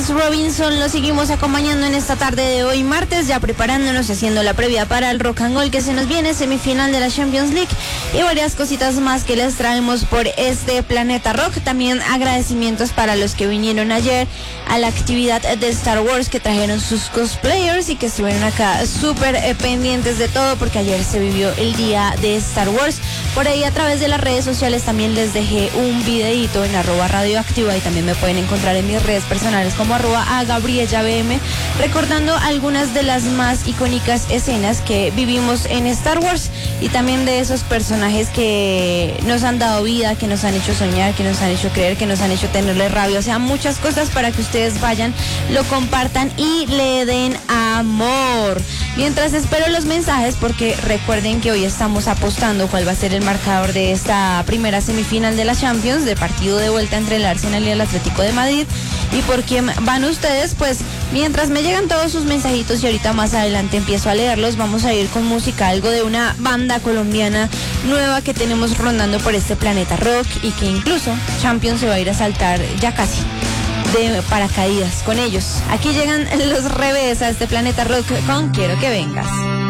James Robinson lo seguimos acompañando en esta tarde de hoy martes, ya preparándonos, haciendo la previa para el Rock and Roll que se nos viene, semifinal de la Champions League y varias cositas más que les traemos por este Planeta Rock. También agradecimientos para los que vinieron ayer a la actividad de Star Wars, que trajeron sus cosplayers y que estuvieron acá súper pendientes de todo, porque ayer se vivió el día de Star Wars. Por ahí a través de las redes sociales también les dejé un videito en @radioactiva y también me pueden encontrar en mis redes personales como @gabriellabm, recordando algunas de las más icónicas escenas que vivimos en Star Wars y también de esos personajes que nos han dado vida, que nos han hecho soñar, que nos han hecho creer, que nos han hecho tenerle rabia. O sea, muchas cosas para que ustedes vayan, lo compartan y le den amor. Mientras espero los mensajes, porque recuerden que hoy estamos apostando cuál va a ser el marcador de esta primera semifinal de la Champions, de partido de vuelta entre el Arsenal y el Atlético de Madrid, y por quién van ustedes. Pues mientras me llegan todos sus mensajitos y ahorita más adelante empiezo a leerlos, vamos a ir con música, algo de una banda colombiana nueva que tenemos rondando por este Planeta Rock y que incluso Champions se va a ir a saltar ya casi de paracaídas con ellos. Aquí llegan los Revés a este Planeta Rock con Quiero que vengas.